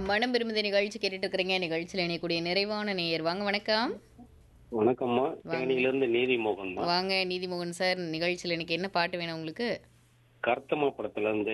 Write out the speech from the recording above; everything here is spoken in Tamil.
மனம் விரும்புத நிகழ்ச்சி கேட்டுட்டு இருக்கிறீங்க. நிகழ்ச்சியில் இணையக்கூடிய நிறைவான நேயர் வாங்க. வணக்கம். வணக்கம்மா, வாங்க தேனியிலிருந்து நீதிமோகன்மா. வாங்க நீதிமோகன் சார், நிகழ்ச்சியில் இன்னைக்கு என்ன பாட்டு வேணும் உங்களுக்கு? கருத்தம்மா படத்துல இருந்து